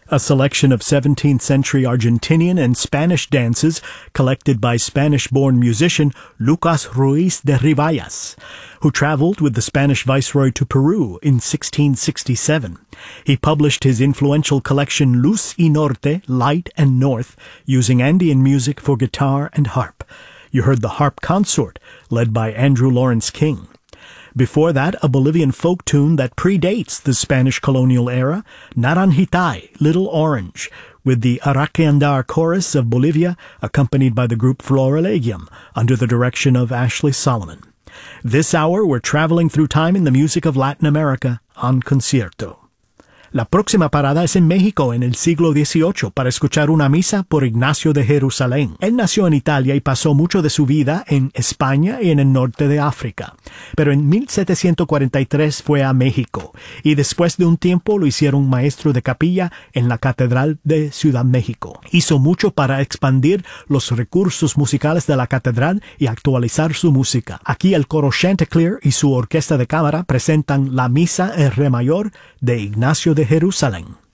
a selection of 17th-century Argentinian and Spanish dances collected by Spanish-born musician Lucas Ruiz de Ribayas, who traveled with the Spanish viceroy to Peru in 1667. He published his influential collection Luz y Norte, Light and North, using Andean music for guitar and harp. You heard the Harp Consort, led by Andrew Lawrence King. Before that, a Bolivian folk tune that predates the Spanish colonial era, Naranjitay, Little Orange, with the Araqueandar Chorus of Bolivia, accompanied by the group Florilegium, under the direction of Ashley Solomon. This hour, we're traveling through time in the music of Latin America on Concierto. La próxima parada es en México en el siglo XVIII para escuchar una misa por Ignacio de Jerusalén. Él nació en Italia y pasó mucho de su vida en España y en el norte de África. Pero en 1743 fue a México y después de un tiempo lo hicieron maestro de capilla en la Catedral de Ciudad México. Hizo mucho para expandir los recursos musicales de la catedral y actualizar su música. Aquí el coro Chanticleer y su orquesta de cámara presentan la misa en re mayor de Ignacio de Jerusalén.